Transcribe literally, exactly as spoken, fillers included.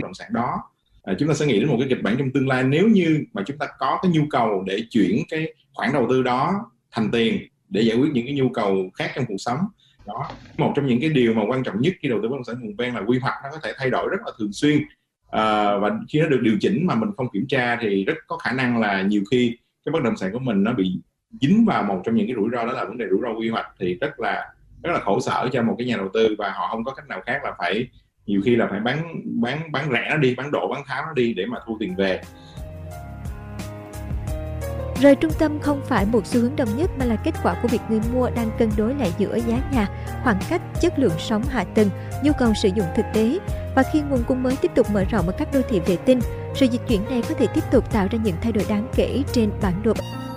động sản đó. À, chúng ta sẽ nghĩ đến một cái kịch bản trong tương lai nếu như mà chúng ta có cái nhu cầu để chuyển cái khoản đầu tư đó thành tiền để giải quyết những cái nhu cầu khác trong cuộc sống đó. Một trong những cái điều mà quan trọng nhất khi đầu tư bất động sản vùng ven là quy hoạch nó có thể thay đổi rất là thường xuyên, à, và khi nó được điều chỉnh mà mình không kiểm tra thì rất có khả năng là nhiều khi cái bất động sản của mình nó bị dính vào một trong những cái rủi ro, đó là vấn đề rủi ro quy hoạch, thì rất là rất là khổ sở cho một cái nhà đầu tư, và họ không có cách nào khác là phải nhiều khi là phải bán bán bán rẻ nó đi, bán độ bán tháo nó đi để mà thu tiền về. Rời trung tâm không phải một xu hướng đồng nhất mà là kết quả của việc người mua đang cân đối lại giữa giá nhà, khoảng cách, chất lượng sống hạ tầng, nhu cầu sử dụng thực tế. Và khi nguồn cung mới tiếp tục mở rộng ở các đô thị vệ tinh, sự dịch chuyển này có thể tiếp tục tạo ra những thay đổi đáng kể trên bản đồ.